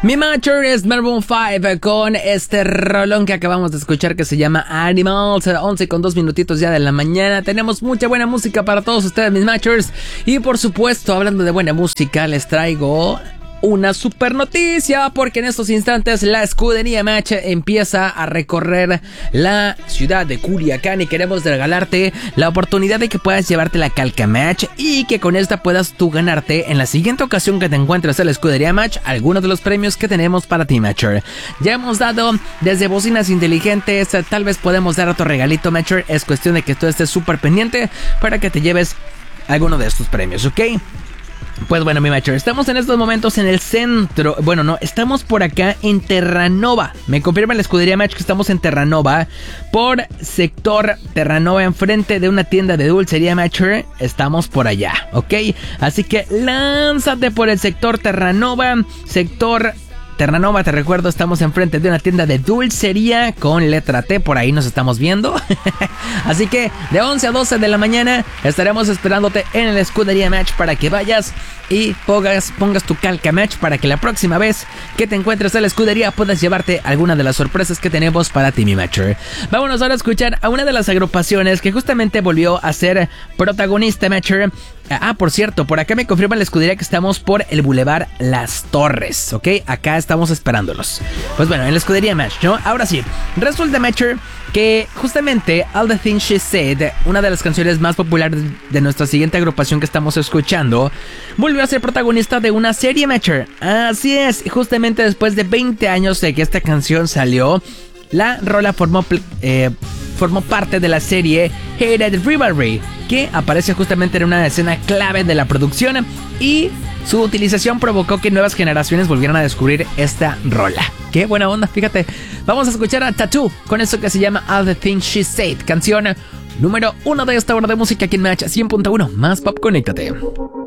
Mi Mature es Maroon 5 con este rolón que acabamos de escuchar que se llama Animals. 11 con 2 minutitos ya de la mañana. Tenemos mucha buena música para todos ustedes, mis Matures. Y por supuesto, hablando de buena música, les traigo una super noticia, porque en estos instantes la escudería Match empieza a recorrer la ciudad de Culiacán y queremos regalarte la oportunidad de que puedas llevarte la calca Match y que con esta puedas tú ganarte en la siguiente ocasión que te encuentres en la escudería Match algunos de los premios que tenemos para ti, Matcher. Ya hemos dado desde bocinas inteligentes, tal vez podemos dar otro regalito, Matcher. Es cuestión de que tú estés súper pendiente para que te lleves alguno de estos premios, ¿ok? Pues bueno, mi Matcher, estamos en estos momentos en el centro. Bueno, no, estamos por acá en Terranova. Me confirma la escudería Match que estamos en Terranova, por sector Terranova, enfrente de una tienda de dulcería, Matcher. Estamos por allá, ¿ok? Así que lánzate por el sector Terranova. Sector Terranova, te recuerdo, estamos enfrente de una tienda de dulcería con letra T, por ahí nos estamos viendo. Así que de 11 a 12 de la mañana estaremos esperándote en la escudería Match para que vayas y pongas tu calca Match para que la próxima vez que te encuentres en la escudería puedas llevarte alguna de las sorpresas que tenemos para ti, mi Matcher. Vámonos ahora a escuchar a una de las agrupaciones que justamente volvió a ser protagonista, Matcher. Por cierto, por acá me confirma la escudería que estamos por el Boulevard Las Torres, ¿ok? Acá estamos esperándolos. Pues bueno, en la escudería Match, ¿no? Ahora sí, resulta, Matcher, que justamente All the Things She Said, una de las canciones más populares de nuestra siguiente agrupación que estamos escuchando, volvió a ser protagonista de una serie, Matcher. Así es, justamente después de 20 años de que esta canción salió, la rola formó parte de la serie Hated Rivalry, que aparece justamente en una escena clave de la producción, y su utilización provocó que nuevas generaciones volvieran a descubrir esta rola. Qué buena onda, fíjate. Vamos a escuchar a Tattoo con eso que se llama All the Things She Said, canción número 1 de esta hora de música aquí en Match 100.1. Más pop, conéctate.